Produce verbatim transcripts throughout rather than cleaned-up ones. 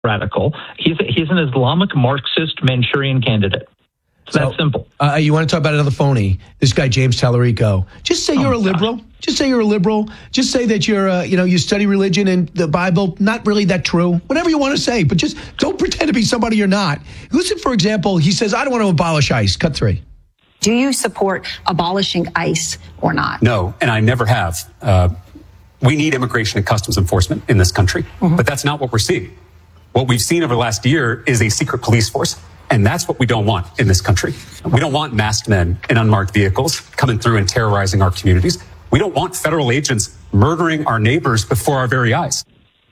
radical. He's he's an Islamic Marxist Manchurian candidate. It's so, that simple. Uh, you want to talk about another phony? This guy, James Tallarico. Just say oh you're a liberal. Gosh. Just say you're a liberal. Just say that you're, uh, you know, you study religion and the Bible. Not really that true. Whatever you want to say, but just don't pretend to be somebody you're not. Listen, for example, he says, I don't want to abolish ICE. Cut three. Do you support abolishing ICE or not? No, and I never have. Uh, we need immigration and customs enforcement in this country, mm-hmm. but that's not what we're seeing. What we've seen over the last year is a secret police force. And that's what we don't want in this country. We don't want masked men in unmarked vehicles coming through and terrorizing our communities. We don't want federal agents murdering our neighbors before our very eyes.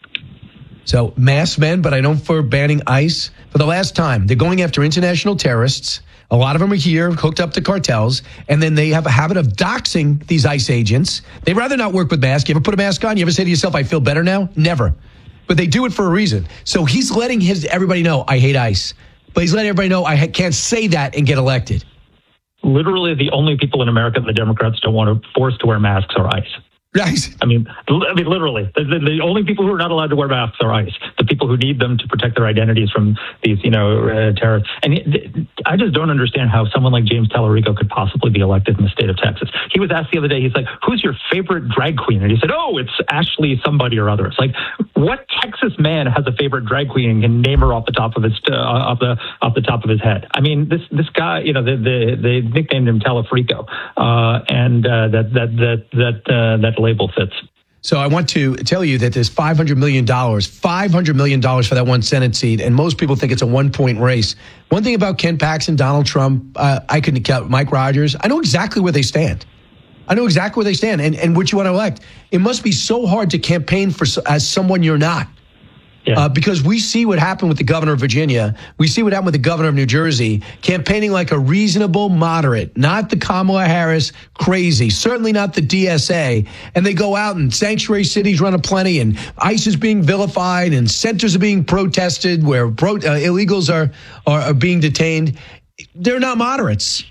So masked men, but I don't for banning ICE. For the last time, they're going after international terrorists. A lot of them are here, hooked up to cartels, and then they have a habit of doxing these ICE agents. They'd rather not work with masks. You ever put a mask on? You ever say to yourself, I feel better now? Never. But they do it for a reason. So he's letting his everybody know, I hate ICE. But he's letting everybody know I can't say that and get elected. Literally, the only people in America that the Democrats don't want to force to wear masks are ICE. Right. I mean, I mean, literally, the, the, the only people who are not allowed to wear masks are ICE. The people who need them to protect their identities from these, you know, uh, terrorists. And it, I just don't understand how someone like James Tallarico could possibly be elected in the state of Texas. He was asked the other day, he's like, who's your favorite drag queen? And he said, oh, it's Ashley somebody or other. It's like, what Texas man has a favorite drag queen and can name her off the top of his uh, off the off the top of his head? I mean, this this guy, you know, they the, the, they nicknamed him Tallafrico, uh, and uh, that that that that uh, that label fits. So I want to tell you that there's five hundred million dollars, five hundred million dollars for that one Senate seat, and most people think it's a one-point race. One thing about Ken Paxton, Donald Trump, uh, I couldn't count Mike Rogers. I know exactly where they stand. I know exactly where they stand and, and what you want to elect. It must be so hard to campaign for as someone you're not. Yeah. Uh, because we see what happened with the governor of Virginia. We see what happened with the governor of New Jersey, campaigning like a reasonable moderate, not the Kamala Harris crazy, certainly not the D S A. And they go out and sanctuary cities run aplenty and ICE is being vilified and centers are being protested where pro, uh, illegals are, are, are being detained. They're not moderates.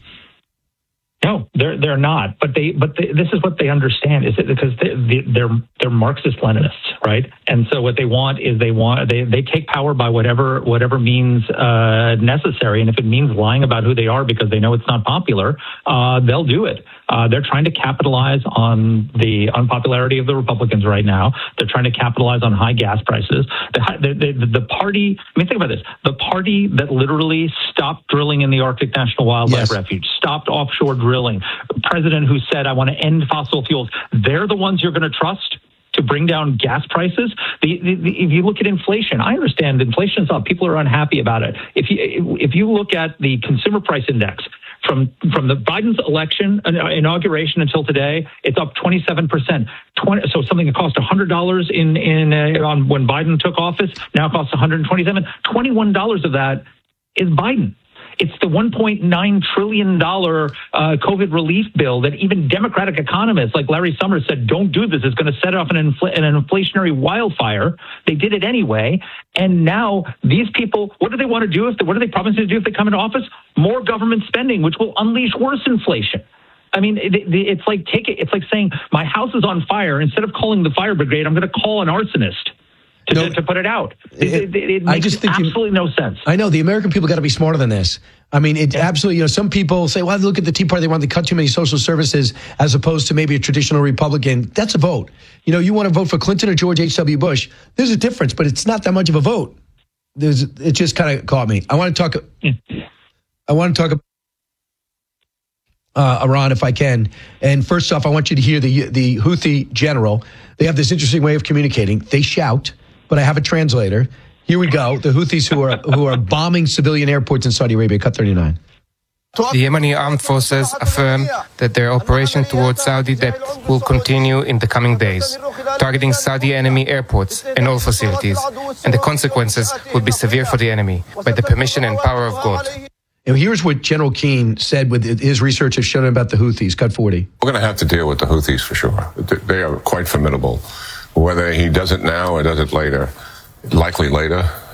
No, they're they're not. But they but they, this is what they understand is that because they, they're they're Marxist-Leninists, right? And so what they want is they want they they take power by whatever whatever means uh, necessary, and if it means lying about who they are because they know it's not popular, uh, they'll do it. Uh, they're trying to capitalize on the unpopularity of the Republicans right now. They're trying to capitalize on high gas prices. The, the, the, the party, I mean, think about this. The party that literally stopped drilling in the Arctic National Wildlife yes. Refuge, stopped offshore drilling, the president who said, I want to end fossil fuels, they're the ones you're going to trust to bring down gas prices. The, the, the, if you look at inflation, I understand inflation's up. People are unhappy about it. If you, if you look at the consumer price index, From from the Biden's election uh, inauguration until today, it's up twenty-seven percent. twenty, so something that cost one hundred dollars in in uh, on when Biden took office now costs one hundred twenty-seven dollars. twenty-one dollars of that is Biden. It's the one point nine trillion dollars uh, COVID relief bill that even Democratic economists like Larry Summers said, don't do this. It's going to set off an, infl- an inflationary wildfire. They did it anyway. And now these people, what do they want to do? If they, what are they promising to do if they come into office? More government spending, which will unleash worse inflation. I mean, it, it, it's like take it. It's like saying my house is on fire. Instead of calling the fire brigade, I'm going to call an arsonist. To, no, to put it out. It, it, it makes I just think absolutely you, no sense. I know the American people got to be smarter than this. I mean, it absolutely, you know, some people say, well, look at the Tea Party. They want to cut too many social services as opposed to maybe a traditional Republican. That's a vote. You know, you want to vote for Clinton or George H W. Bush. There's a difference, but it's not that much of a vote. There's, it just kind of caught me. I want to talk. Yeah. I want to talk about uh, Iran, if I can. And first off, I want you to hear the the Houthi general. They have this interesting way of communicating. They shout. But I have a translator. Here we go. The Houthis who are who are bombing civilian airports in Saudi Arabia. Cut thirty-nine. The Yemeni armed forces affirm that their operation towards Saudi depth will continue in the coming days, targeting Saudi enemy airports and oil facilities, and the consequences will be severe for the enemy, by the permission and power of God. And here's what General Keane said with his research has shown about the Houthis. Cut forty. We're going to have to deal with the Houthis for sure. They are quite formidable. Whether he does it now or does it later, likely later,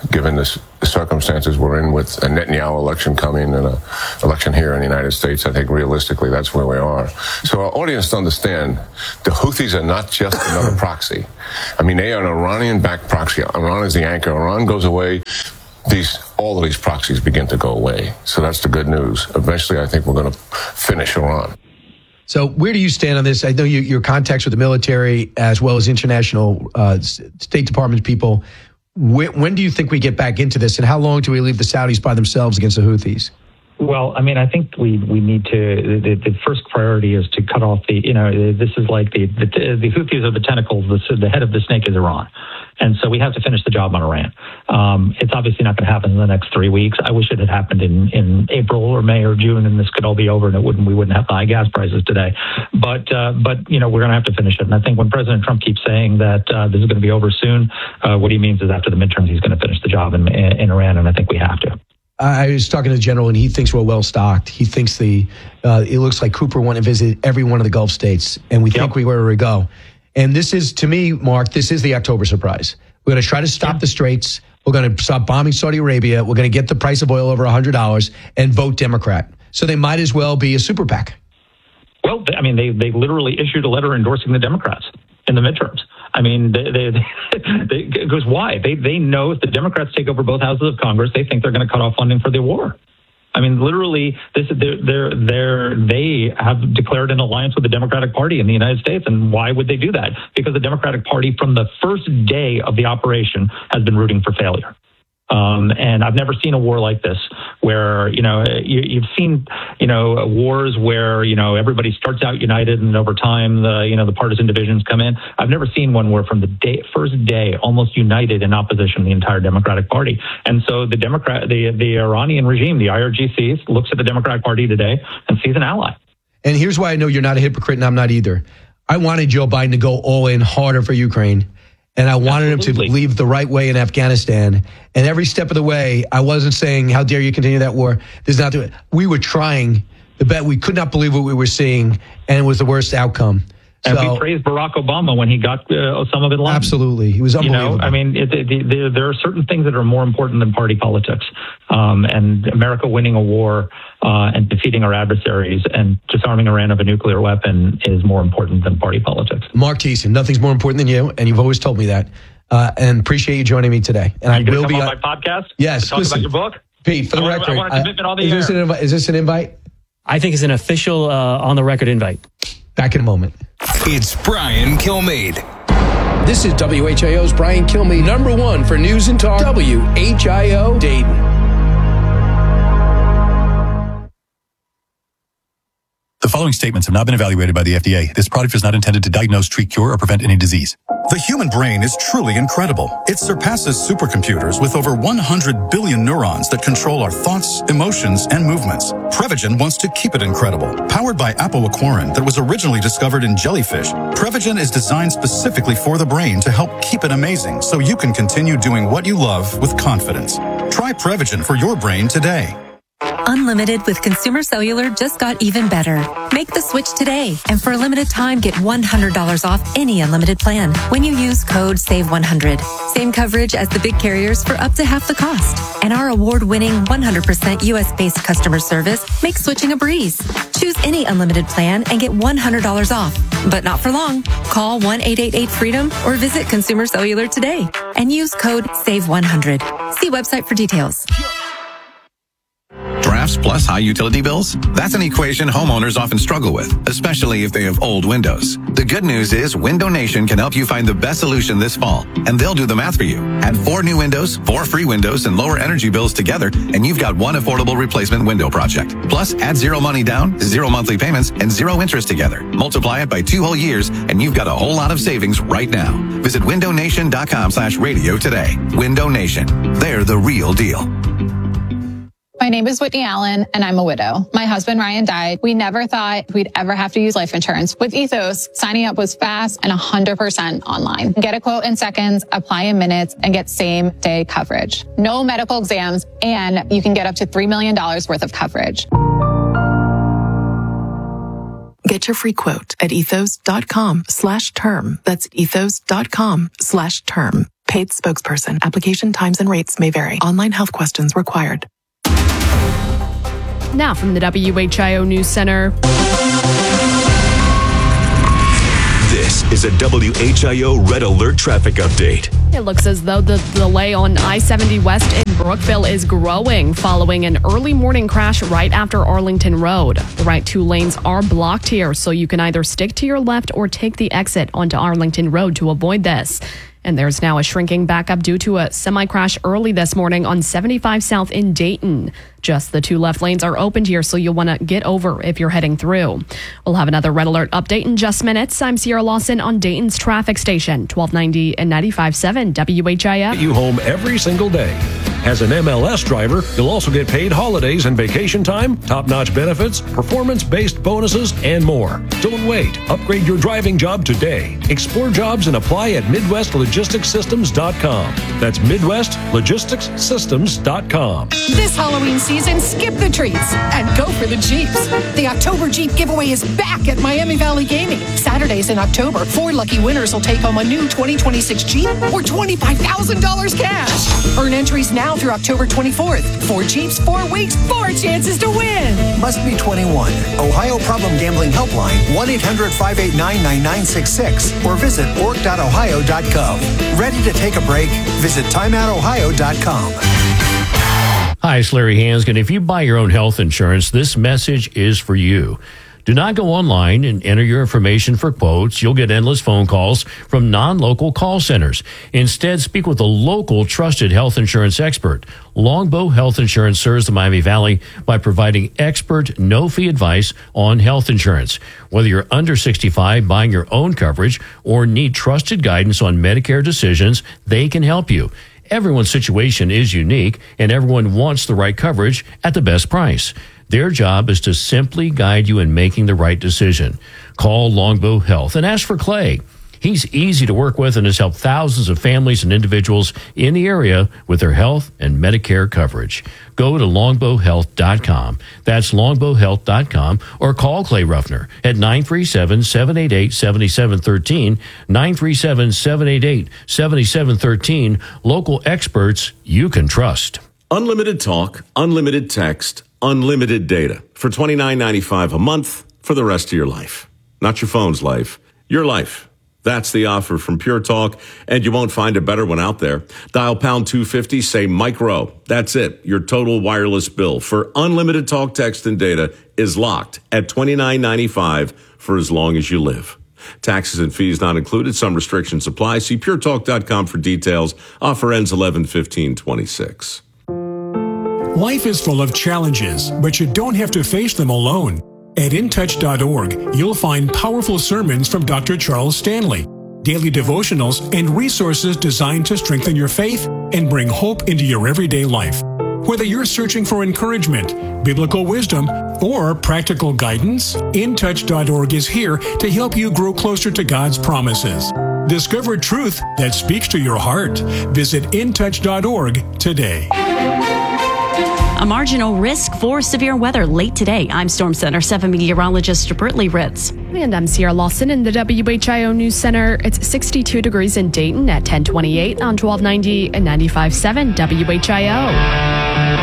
given this, the circumstances we're in with a Netanyahu election coming and an election here in the United States. I think realistically that's where we are. So our audience to understand, the Houthis are not just another proxy. I mean, they are an Iranian-backed proxy. Iran is the anchor. Iran goes away, these all of these proxies begin to go away. So that's the good news. Eventually, I think we're going to finish Iran. So where do you stand on this? I know you, your contacts with the military as well as international uh, State Department people. When, when do you think we get back into this, and how long do we leave the Saudis by themselves against the Houthis? Well, I mean, I think we we need to. The, the first priority is to cut off the. You know, this is like the the, the Houthis are the tentacles. The, the head of the snake is Iran, and so we have to finish the job on Iran. Um, it's obviously not going to happen in the next three weeks. I wish it had happened in, in April or May or June, and this could all be over, and it wouldn't. We wouldn't have high gas prices today. But uh, but you know, we're going to have to finish it. And I think when President Trump keeps saying that uh, this is going to be over soon, uh, what he means is after the midterms, he's going to finish the job in, in, in Iran, and I think we have to. I was talking to the general, and he thinks we're well stocked. He thinks the uh, it looks like Cooper went and visited every one of the Gulf states, and we yep. think we were where we go. And this is, to me, Mark, this is the October surprise. We're going to try to stop yep. the Straits. We're going to stop bombing Saudi Arabia. We're going to get the price of oil over one hundred dollars and vote Democrat. So they might as well be a super PAC. Well, I mean, they they literally issued a letter endorsing the Democrats in the midterms. I mean, they, they, they, because why? They they know if the Democrats take over both houses of Congress, they think they're going to cut off funding for the war. I mean, literally, this they're, they're, they're, they have declared an alliance with the Democratic Party in the United States. And why would they do that? Because the Democratic Party, from the first day of the operation, has been rooting for failure. Um, and I've never seen a war like this where, you know, you, you've seen, you know, wars where, you know, everybody starts out united and over time, the, you know, the partisan divisions come in. I've never seen one where from the day, first day, almost united in opposition to the entire Democratic Party. And so the Democrat, the, the Iranian regime, the I R G C, looks at the Democratic Party today and sees an ally. And here's why I know you're not a hypocrite and I'm not either. I wanted Joe Biden to go all in harder for Ukraine. And I wanted Absolutely. him to leave the right way in Afghanistan. And every step of the way, I wasn't saying, how dare you continue that war? There's not doing it. We were trying the bet. We could not believe what we were seeing, and it was the worst outcome. And so, we praised Barack Obama when he got uh, Osama bin Laden. Absolutely. He was unbelievable. You know, I mean, it, it, it, there are certain things that are more important than party politics. Um, and America winning a war uh, and defeating our adversaries and disarming Iran of a nuclear weapon is more important than party politics. Mark Thiessen, nothing's more important than you, and you've always told me that. Uh, and appreciate you joining me today. And are I you will come be on on my podcast. Yes, talk listen, about your book. Pete, for the I record, want, I want a commitment on the is, air. This an invi- is this an invite? I think it's an official uh, on the record invite. Back in a moment. It's Brian Kilmeade. This is W H I O's Brian Kilmeade, number one for news and talk. W H I O Dayton. The following statements have not been evaluated by the F D A. This product is not intended to diagnose, treat, cure, or prevent any disease. The human brain is truly incredible. It surpasses supercomputers with over one hundred billion neurons that control our thoughts, emotions, and movements. Prevagen wants to keep it incredible. Powered by apoaquarin that was originally discovered in jellyfish, Prevagen is designed specifically for the brain to help keep it amazing so you can continue doing what you love with confidence. Try Prevagen for your brain today. Unlimited with Consumer Cellular just got even better. Make the switch today, and for a limited time, get one hundred dollars off any unlimited plan when you use code save one hundred. Same coverage as the big carriers for up to half the cost. And our award-winning one hundred percent U S-based customer service makes switching a breeze. Choose any unlimited plan and get one hundred dollars off, but not for long. Call one eight eight eight freedom or visit Consumer Cellular today and use code save one hundred. See website for details. Drafts plus high utility bills? That's an equation homeowners often struggle with, especially if they have old windows. The good news is Window Nation can help you find the best solution this fall, and they'll do the math for you. Add four new windows, four free windows, and lower energy bills together, and you've got one affordable replacement window project. Plus, add zero money down, zero monthly payments, and zero interest together. Multiply it by two whole years, and you've got a whole lot of savings right now. Visit window nation dot com slash radio today. Window Nation. They're the real deal. My name is Whitney Allen, and I'm a widow. My husband, Ryan, died. We never thought we'd ever have to use life insurance. With Ethos, signing up was fast and one hundred percent online. Get a quote in seconds, apply in minutes, and get same-day coverage. No medical exams, and you can get up to three million dollars worth of coverage. Get your free quote at ethos dot com slash term. That's ethos dot com slash term. Paid spokesperson. Application times and rates may vary. Online health questions required. Now from the W H I O News Center. This is a W H I O Red Alert traffic update. It looks as though the delay on I seventy West in Brookville is growing following an early morning crash right after Arlington Road. The right two lanes are blocked here, so you can either stick to your left or take the exit onto Arlington Road to avoid this. And there's now a shrinking backup due to a semi-crash early this morning on seventy-five South in Dayton. Just the two left lanes are opened here, so you'll want to get over if you're heading through. We'll have another Red Alert update in just minutes. I'm Sierra Lawson on Dayton's traffic station, twelve ninety and ninety-five point seven W H I O. You home every single day. As an M L S driver, you'll also get paid holidays and vacation time, top-notch benefits, performance-based bonuses, and more. Don't wait. Upgrade your driving job today. Explore jobs and apply at Midwest Logistics Systems dot com. That's Midwest Logistics Systems dot com. This Halloween season, skip the treats and go for the Jeeps. The October Jeep giveaway is back at Miami Valley Gaming. Saturdays in October, four lucky winners will take home a new twenty twenty-six Jeep or twenty-five thousand dollars cash. Earn entries now through October twenty-fourth. Four Jeeps, four weeks, four chances to win. Must be twenty-one. Ohio Problem Gambling Helpline, one eight hundred five eight nine nine nine six six, or visit org dot ohio dot gov. Ready to take a break? Visit time out ohio dot com. Hi, it's Larry Hanskin. If you buy your own health insurance, this message is for you. Do not go online and enter your information for quotes. You'll get endless phone calls from non-local call centers. Instead, speak with a local trusted health insurance expert. Longbow Health Insurance serves the Miami Valley by providing expert, no-fee advice on health insurance. Whether you're under sixty-five, buying your own coverage, or need trusted guidance on Medicare decisions, they can help you. Everyone's situation is unique, and everyone wants the right coverage at the best price. Their job is to simply guide you in making the right decision. Call Longbow Health and ask for Clay. He's easy to work with and has helped thousands of families and individuals in the area with their health and Medicare coverage. Go to longbow health dot com. That's longbow health dot com, or call Clay Ruffner at nine three seven, seven eight eight, seven seven one three, nine three seven, seven eight eight, seven seven one three. Local experts you can trust. Unlimited talk, unlimited text, unlimited data for twenty-nine ninety-five a month for the rest of your life. Not your phone's life, your life. That's the offer from Pure Talk, and you won't find a better one out there. Dial pound two fifty, say micro. That's it. Your total wireless bill for unlimited talk, text, and data is locked at twenty-nine ninety-five for as long as you live. Taxes and fees not included. Some restrictions apply. See pure talk dot com for details. Offer ends eleven fifteen twenty-six. Life is full of challenges, but you don't have to face them alone. At in touch dot org, you'll find powerful sermons from Doctor Charles Stanley, daily devotionals, and resources designed to strengthen your faith and bring hope into your everyday life. Whether you're searching for encouragement, biblical wisdom, or practical guidance, in touch dot org is here to help you grow closer to God's promises. Discover truth that speaks to your heart. Visit in touch dot org today. A marginal risk for severe weather late today. I'm Storm Center seven meteorologist Brittany Ritz. And I'm Sierra Lawson in the W H I O News Center. It's sixty-two degrees in Dayton at ten twenty-eight on twelve ninety and ninety-five point seven W H I O.